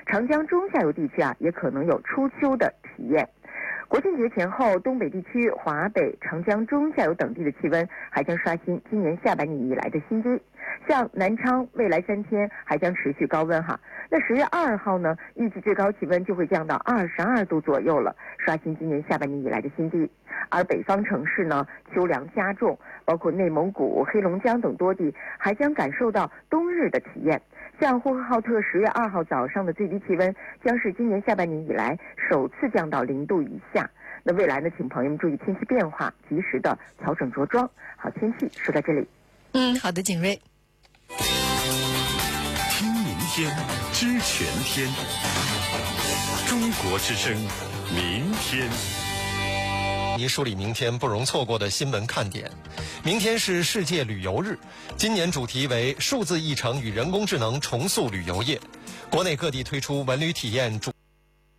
长江中下游地区也可能有初秋的体验。国庆节前后，东北地区、华北、长江中下游等地的气温还将刷新今年下半年以来的新低。像南昌，未来3天还将持续高温那10月2号呢，预计最高气温就会降到22度左右了，刷新今年下半年以来的新低。而北方城市呢，秋凉加重，包括内蒙古、黑龙江等多地还将感受到冬日的体验。像呼和浩特10月2号早上的最低气温将是今年下半年以来首次降到0度以下。那未来呢，请朋友们注意天气变化，及时的调整着装。好，天气说到这里。 好的，景睿。 听明天，知全天。中国之声，明天。 你梳理明天不容错过的新闻看点。明天是世界旅游日，今年主题为数字议程与人工智能重塑旅游业。国内各地推出文旅体验主